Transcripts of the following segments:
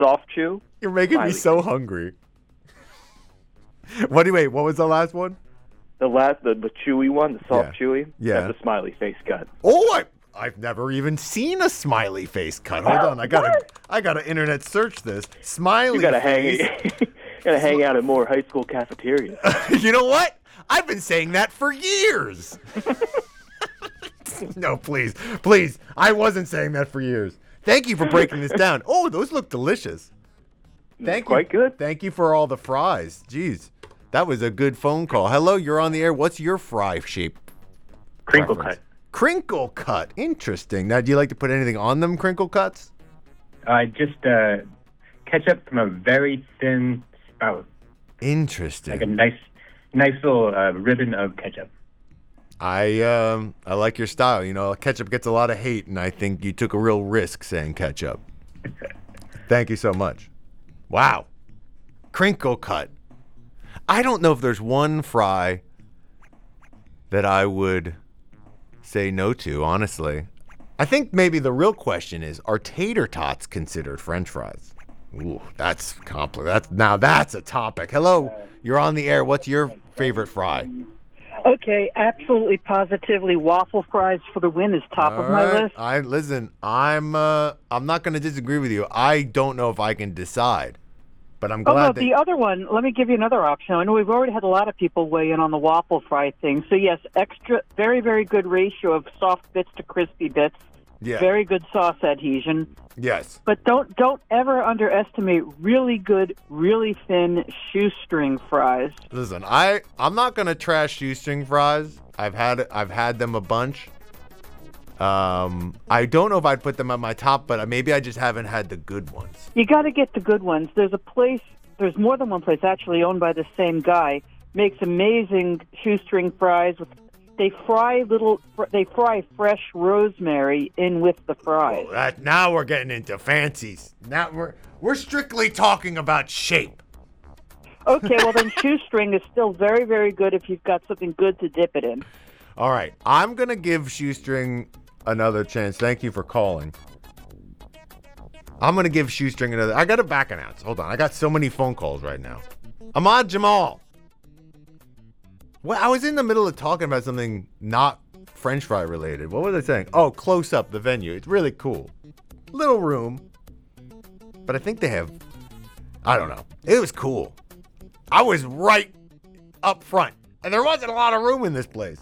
soft chew. You're making me so hungry. What was the last one? The chewy one, the soft chewy. Yeah. That's a smiley face cut. Oh, I've never even seen a smiley face cut. Hold on, I gotta internet search this. Smiley You gotta face. hang out at more high school cafeterias. You know what? I've been saying that for years. No, please. I wasn't saying that for years. Thank you for breaking this down. Oh, those look delicious. Thank you. Quite good. Thank you for all the fries. Jeez, that was a good phone call. Hello, you're on the air. What's your fry shape? Crinkle preference? cut. Crinkle cut. Interesting. Now, do you like to put anything on them crinkle cuts? Just ketchup from a very thin spout. Interesting. Like a nice little ribbon of ketchup. I like your style. You know, ketchup gets a lot of hate, and I think you took a real risk saying ketchup. Thank you so much. Wow. Crinkle cut. I don't know if there's one fry that I would say no to, honestly. I think maybe the real question is, are tater tots considered French fries? Ooh, that's complicated. Now that's a topic. Hello, you're on the air. What's your favorite fry? Okay, absolutely, positively, waffle fries for the win is top of my list. I'm not going to disagree with you. I don't know if I can decide, but I'm Oh, glad no, the other one, let me give you another option. I know we've already had a lot of people weigh in on the waffle fry thing. So, yes, very, very good ratio of soft bits to crispy bits. Yeah. Very good sauce adhesion. Yes. But don't ever underestimate really good, really thin shoestring fries. Listen, I'm not gonna trash shoestring fries. I've had them a bunch. I don't know if I'd put them at my top, but maybe I just haven't had the good ones. You got to get the good ones. There's more than one place actually owned by the same guy. Makes amazing shoestring fries. They fry fresh rosemary in with the fries. Oh, now we're getting into fancies. Now we're strictly talking about shape. Okay, well then shoestring is still very, very good if you've got something good to dip it in. All right, I'm gonna give shoestring another chance. Thank you for calling. I'm gonna give shoestring another. I got to back announce. Hold on, I got so many phone calls right now. Ahmad Jamal. Well, I was in the middle of talking about something not French fry related. What was I saying? Oh, Close Up, the venue. It's really cool. Little room. But I think they have, I don't know. It was cool. I was right up front. And there wasn't a lot of room in this place.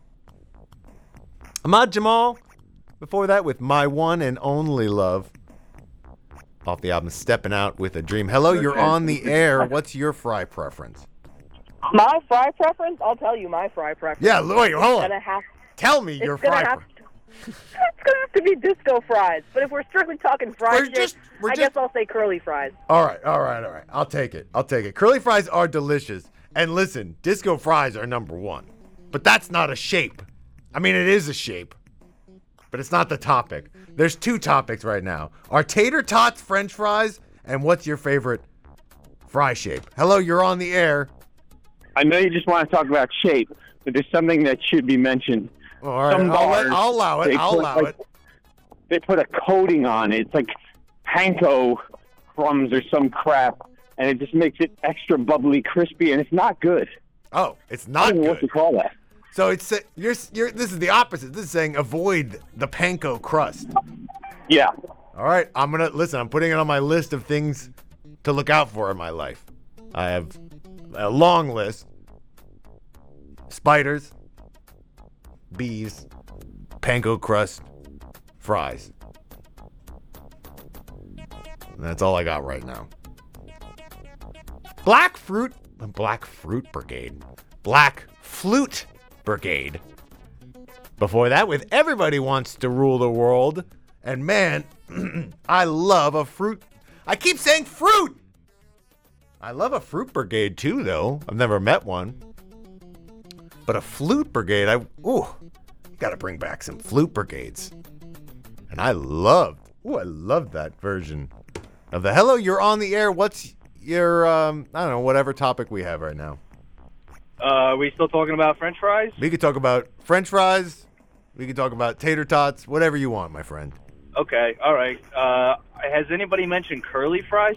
Ahmad Jamal. Before that with My One and Only Love. Off the album Stepping Out with a Dream. Hello, you're on the air. What's your fry preference? My fry preference? I'll tell you my fry preference. Yeah, wait, hold on. Have, tell me your fry preference. It's going to have to be disco fries. But if we're strictly talking fries, I guess I'll say curly fries. All right. I'll take it. Curly fries are delicious. And listen, disco fries are number one. But that's not a shape. I mean, it is a shape. But it's not the topic. There's two topics right now. Are tater tots French fries? And what's your favorite fry shape? Hello, you're on the air. I know you just want to talk about shape, but there's something that should be mentioned. All right, I'll allow it. They put a coating on it. It's like panko crumbs or some crap, and it just makes it extra bubbly, crispy, and it's not good. Oh, it's not I don't know good. what to call that. So it's this is the opposite. This is saying avoid the panko crust. Yeah. All right, I'm putting it on my list of things to look out for in my life. I have a long list. Spiders, bees, panko crust, fries. And that's all I got right now. Black Fruit Brigade. Black Flute Brigade. Before that, with Everybody Wants to Rule the World. And man, I love a fruit. I keep saying fruit. I love a fruit brigade too, though. I've never met one. But a flute brigade, got to bring back some flute brigades. And I love that version of the Hello, you're on the air. What's your, I don't know, whatever topic we have right now. Are we still talking about French fries? We could talk about French fries. We could talk about tater tots, whatever you want, my friend. Okay, all right. Has anybody mentioned curly fries?